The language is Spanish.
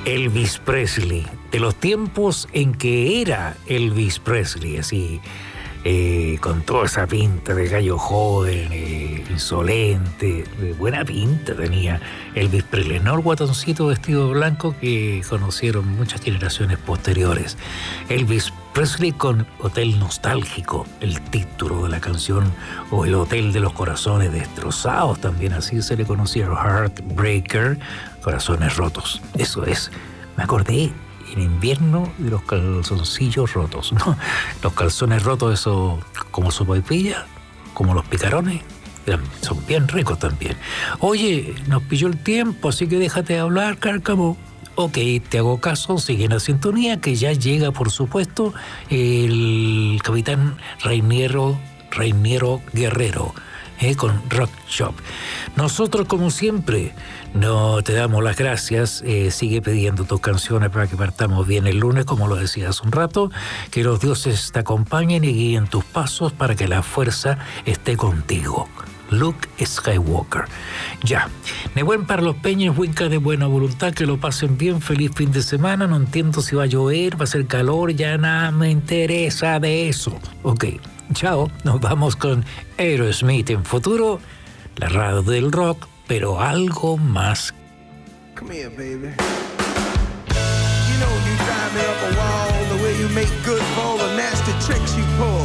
Elvis Presley, de los tiempos en que era Elvis Presley, así, con toda esa pinta de gallo joven, insolente, buena pinta tenía Elvis Presley, no el guatoncito vestido de blanco que conocieron muchas generaciones posteriores. Elvis Presley con Hotel Nostálgico, el título de la canción, o el Hotel de los Corazones Destrozados, también así se le conocía, Heartbreaker, Corazones Rotos. Eso es, me acordé en invierno de los calzoncillos rotos, ¿no? Los calzones rotos, eso como sopaipilla, como los picarones, son bien ricos también. Oye, nos pilló el tiempo, así que déjate de hablar, Cárcamo. Ok, te hago caso, sigue en la sintonía, que ya llega, por supuesto, el capitán Reiniero Guerrero, con Rock Shop. Nosotros, como siempre, no te damos las gracias. Sigue pidiendo tus canciones para que partamos bien el lunes, como lo decía hace un rato. Que los dioses te acompañen y guíen tus pasos para que la fuerza esté contigo. Luke Skywalker. Ya. Nebuen para los peñas, Winca de buena voluntad, que lo pasen bien, feliz fin de semana. No entiendo si va a llover, va a hacer calor, ya nada me interesa de eso. Ok, chao, nos vamos con Aerosmith en futuro, la radio del rock, pero algo más. Come here, baby. You know you drive me up a wall, the way you make good for all the nasty tricks you pull.